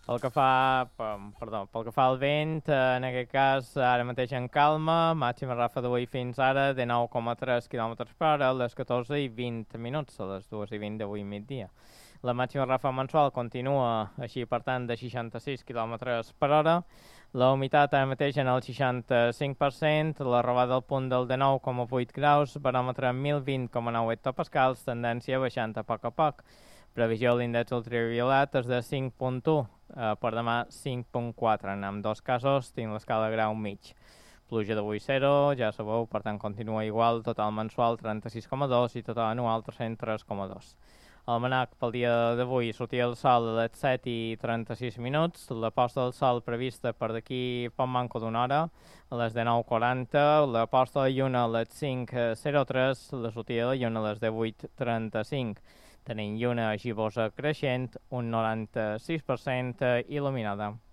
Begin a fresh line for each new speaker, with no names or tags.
Pel que fa al vent, en aquest cas, ara mateix en calma, màxima ràfega d'avui fins ara de 9,3 km per hora a les 14 i 20 minuts, a les 2 i 20 d'avui migdia. La màxima ràfega mensual continua així, per tant, de 66 km per hora. La humitat ara mateix en el 65%, la robada al punt del 19,8 graus, baròmetre 1020,9 hectopascals, tendència baixant a poc a poc. Previsió de l'índex ultraviolat és de 5,1, per demà 5,4. En ambdós casos tinc l'escala grau mig. Pluja d'avui 0, ja sabeu, per tant continua igual, total mensual 36,2 i total anual 303,2. El manac pel dia d'avui sortia el sol a les 7 i 36 minuts, la posta del sol prevista per d'aquí poc manco d'una hora, a les 19:40, la posta de lluna a les 5:03, la sortida de lluna a les 18:35. Tenim lluna gibosa creixent, un 96% il·luminada.